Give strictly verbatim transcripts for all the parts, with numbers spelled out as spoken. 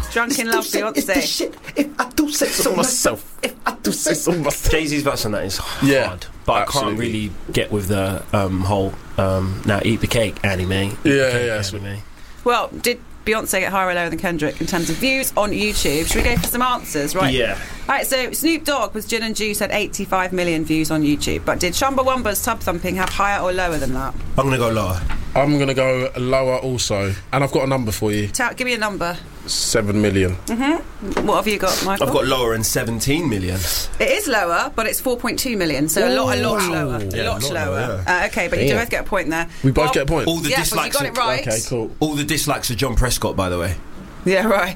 Drunk in Love, Beyonce. It's shit. If I do say so myself. If I do say so myself. Jay-Z's verse on that is hard, Yeah, but absolutely. I can't really get with the um, whole um, now eat the cake, Annie Mae. Eat Yeah, the cake, yeah, Annie sweet. Mae. Well, did Beyonce get higher or lower than Kendrick in terms of views on YouTube? Should we go for some answers? Right. Yeah. Right, so Snoop Dogg with Gin and Juice had eighty-five million views on YouTube, but did Chumbawamba's Tub Thumping have higher or lower than that? I'm going to go lower. I'm going to go lower also. And I've got a number for you. Tell, give me a number. Seven million. What have you got, Michael? I've got lower and seventeen million. It is lower, but it's four point two million, so a lot, a lot Ooh. lower. Yeah, a lot a lot lower. lower, Uh, okay, but you do Damn. both get a point there. We both Well, get a point. All the yeah, but you dislikes. got it right. Okay, cool. All the dislikes are John Prescott, by the way. Yeah, right.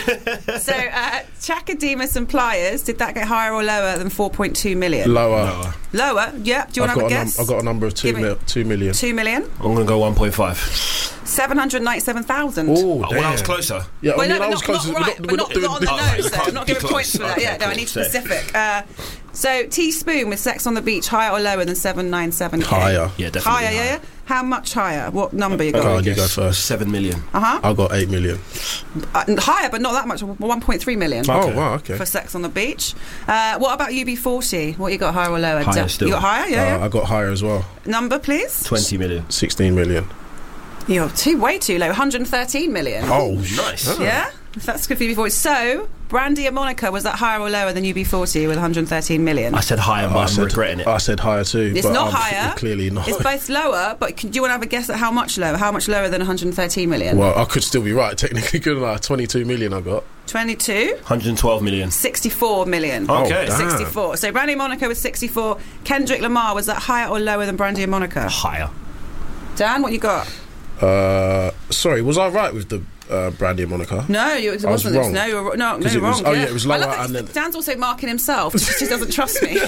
Uh, so, uh, Chakademus and Pliers, did that get higher or lower than four point two million? Lower. Lower. Lower? Yeah. Do you want I've to have got, a a guess? num- I've got a number of two, Give me- mil- two million. Two million? I'm going to go one point five. seven hundred ninety-seven thousand. Oh, Oh, damn. well, I was closer. Yeah, I Well, mean, no, I but was not, close. not We're right, not, but we're not, not doing not on the this. Oh, nose, you though. can't I'm not be giving close. points for that. Okay, Yeah, no, I cool. need So- specific. Uh, so, Teaspoon with Sex on the Beach, higher or lower than seven ninety-seven K? Higher. Yeah, definitely. Higher, yeah, yeah. How much higher? What number you Go got? on, you go first. Seven million. Uh-huh. I've got eight million. Uh, higher, but not that much. one point three million. Oh, wow, okay. For Sex on the Beach. Uh, what about U B forty? What you got, higher or lower? Higher De- still. You got higher? Yeah, Uh, yeah. I got higher as well. Number, please. Twenty million. sixteen million. You're too, way too low. one hundred thirteen million. Oh, Nice. Yeah? That's good for U B forty. So, Brandy and Monica, was that higher or lower than U B forty with one hundred thirteen million? I said higher, but I I'm said, regretting it. I said higher too. It's but not I'm higher. Clearly not. It's both lower, but can, do you want to have a guess at how much lower? How much lower than one hundred thirteen million? Well, I could still be right. Technically, good enough. twenty-two million I got. twenty-two? one hundred twelve million. sixty-four million. Okay. Oh, damn. sixty-four. So Brandy and Monica with sixty-four. Kendrick Lamar, was that higher or lower than Brandy and Monica? Higher. Dan, what you got? Uh, sorry, was I right with the uh, Brandy and Monica? No, you, it I was wasn't. wrong. No, you were, no, no, 'Cause it wrong. was- oh, yeah. yeah, it was I lower love that and he's- then- Dan's also marking himself. Just, just doesn't trust me.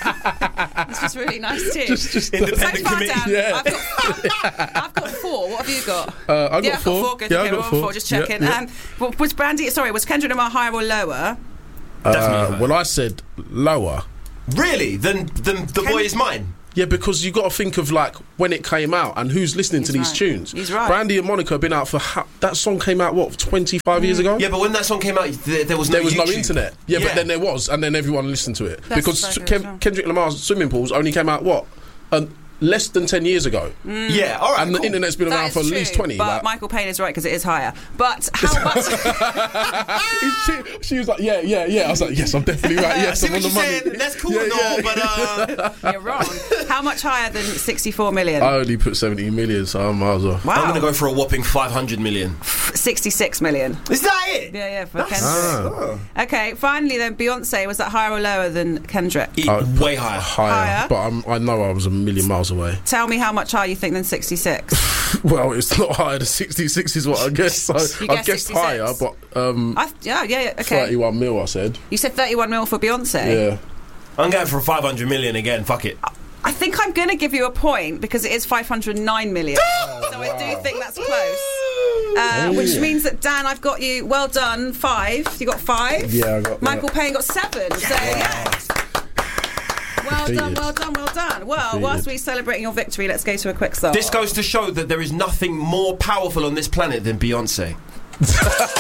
This is really nice too. Just, just Independent so far, committee. Dan, Yeah. I've, got, I've got four. What have you got? Uh, I got yeah, I've four. got four. Good. Yeah, okay, I got we're on four. four. Just Yeah, checking. yeah. Um, w- was Brandy? Sorry, was Kendrick Lamar higher or lower? Definitely Uh, higher. well, I said lower. Really? Then, then the boy is mine. Yeah, because you got to think of like when it came out and who's listening to He's these right. tunes. He's right. Brandy and Monica have been out for ha- that song came out what twenty-five years ago. Yeah, but when that song came out, there, there was no There was no YouTube. internet. Yeah, but then there was, and then everyone listened to it That's because so good Ken- as well. Kendrick Lamar's Swimming Pools only came out what, um, less than ten years ago, Yeah, all right. and the cool. internet's been That around is for at true, least twenty. But like- Michael Payne is right because it is higher. But how much? she, she was like, yeah, yeah, yeah. I was like, yes, I'm definitely right. I Yes, see I'm what on the you're money. saying. That's cool Yeah, and all, yeah. but uh, You're wrong. How much higher than sixty-four million? I only put seventeen million, so I might as well. wow. I'm going to go for a whopping five hundred million. sixty-six million. Is that it? Yeah, yeah, for That's- Kendrick. Ah. Okay, finally then, Beyonce, was that higher or lower than Kendrick? E- Uh, way higher. Higher, Higher? but I'm, I know I was a million miles away. Tell me how much higher you think than sixty-six. Well, it's not higher than sixty-six is what I guess. So You I guessed guessed sixty-six. higher, but um, I, yeah, yeah, yeah, okay. thirty-one mil. I said. You said thirty-one mil for Beyonce. Yeah. I'm going for five hundred million again. Fuck it. I think I'm going to give you a point because it is five hundred nine million. So I do think that's close. Uh, which Yeah. means that, Dan, I've got you, well done, five. You got five? Yeah, I got Michael that. Payne got seven. So, yeah. Well done, Defeated. well done, well done. Well, Defeated. whilst we're celebrating your victory, let's go to a quick song. This goes to show that there is nothing more powerful on this planet than Beyonce.